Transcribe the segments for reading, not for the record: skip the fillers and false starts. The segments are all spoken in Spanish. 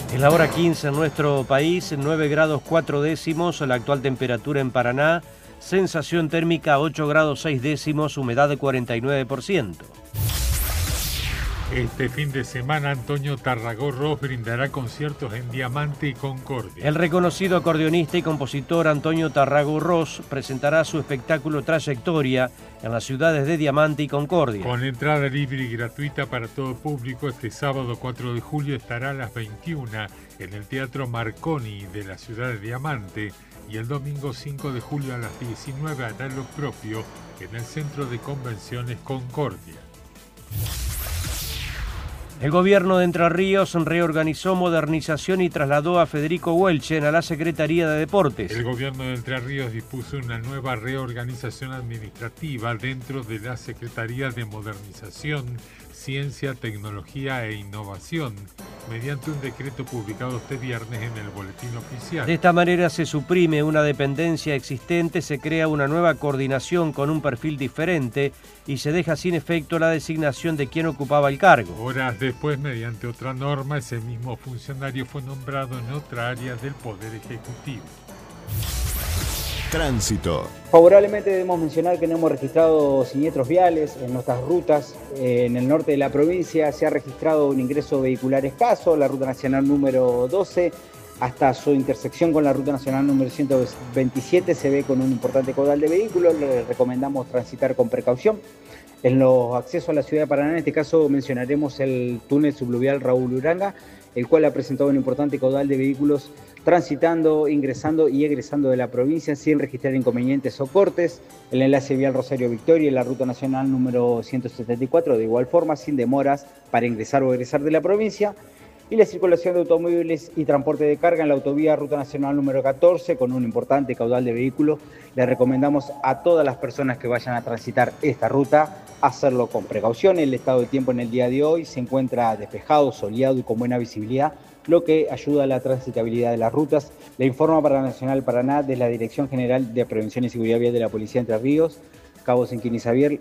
Es la hora 15 en nuestro país, 9 grados 4 décimos, la actual temperatura en Paraná, sensación térmica 8 grados 6 décimos, humedad de 49%. Este fin de semana Antonio Tarragó-Ros brindará conciertos en Diamante y Concordia. El reconocido acordeonista y compositor Antonio Tarragó-Ros presentará su espectáculo Trayectoria en las ciudades de Diamante y Concordia. Con entrada libre y gratuita para todo público, este sábado 4 de julio estará a las 21 en el Teatro Marconi de la ciudad de Diamante y el domingo 5 de julio a las 19 hará lo propio en el Centro de Convenciones Concordia. El gobierno de Entre Ríos reorganizó Modernización y trasladó a Federico Welchen a la Secretaría de Deportes. El gobierno de Entre Ríos dispuso una nueva reorganización administrativa dentro de la Secretaría de Modernización, Ciencia, Tecnología e Innovación, mediante un decreto publicado este viernes en el Boletín Oficial. De esta manera se suprime una dependencia existente, se crea una nueva coordinación con un perfil diferente y se deja sin efecto la designación de quien ocupaba el cargo. Horas después, mediante otra norma, ese mismo funcionario fue nombrado en otra área del Poder Ejecutivo. Tránsito. Favorablemente debemos mencionar que no hemos registrado siniestros viales en nuestras rutas. En el norte de la provincia se ha registrado un ingreso vehicular escaso, la ruta nacional número 12, hasta su intersección con la ruta nacional número 127 se ve con un importante caudal de vehículos. Les recomendamos transitar con precaución. En los accesos a la ciudad de Paraná, en este caso mencionaremos el túnel subfluvial Raúl Uranga, el cual ha presentado un importante caudal de vehículos transitando, ingresando y egresando de la provincia sin registrar inconvenientes o cortes. El enlace vial Rosario Victoria y la ruta nacional número 174 de igual forma, sin demoras para ingresar o egresar de la provincia. Y la circulación de automóviles y transporte de carga en la autovía Ruta Nacional número 14 con un importante caudal de vehículos. Le recomendamos a todas las personas que vayan a transitar esta ruta hacerlo con precaución. El estado del tiempo en el día de hoy se encuentra despejado, soleado y con buena visibilidad, lo que ayuda a la transitabilidad de las rutas. Le informa para Nacional Paraná de la Dirección General de Prevención y Seguridad Vial de la Policía de Entre Ríos, Cabo Senquini Xavier.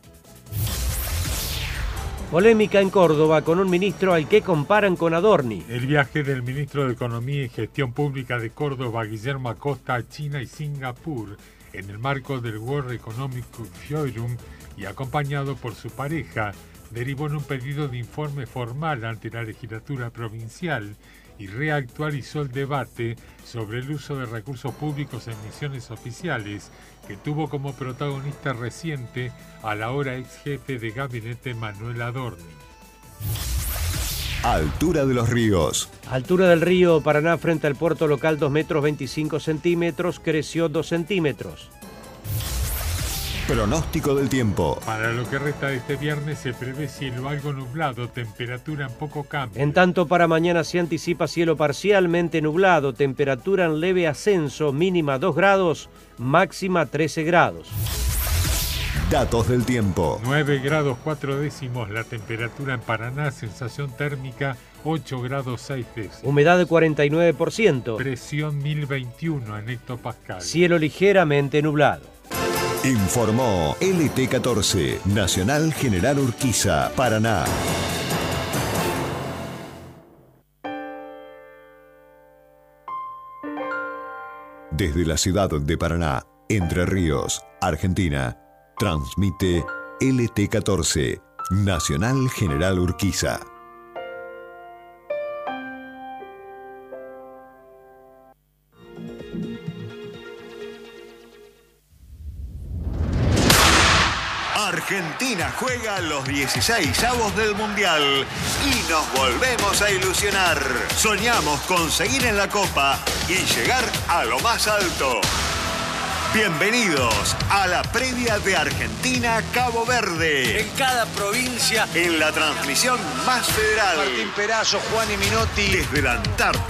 Polémica en Córdoba con un ministro al que comparan con Adorni. El viaje del ministro de Economía y Gestión Pública de Córdoba, Guillermo Acosta, a China y Singapur, en el marco del World Economic Forum y acompañado por su pareja, derivó en un pedido de informe formal ante la legislatura provincial y reactualizó el debate sobre el uso de recursos públicos en misiones oficiales, que tuvo como protagonista reciente a la ahora ex jefe de gabinete Manuel Adorni. Altura de los ríos. Altura del río Paraná frente al puerto local 2 metros 25 centímetros, creció 2 centímetros. Pronóstico del tiempo. Para lo que resta de este viernes se prevé cielo algo nublado, temperatura en poco cambio. En tanto, para mañana se anticipa cielo parcialmente nublado, temperatura en leve ascenso, mínima 2 grados, máxima 13 grados. Datos del tiempo. 9 grados 4 décimos la temperatura en Paraná, sensación térmica 8 grados 6 décimos. Humedad de 49%. Presión 1021 en hectopascal. Cielo ligeramente nublado. Informó LT14, Nacional General Urquiza, Paraná. Desde la ciudad de Paraná, Entre Ríos, Argentina, transmite LT14, Nacional General Urquiza. Argentina juega los 16avos del Mundial y nos volvemos a ilusionar. Soñamos con seguir en la Copa y llegar a lo más alto. Bienvenidos a la previa de Argentina-Cabo Verde. En cada provincia. En la transmisión más federal. Martín Perazo, Juan y Minotti. Desde la Antártida.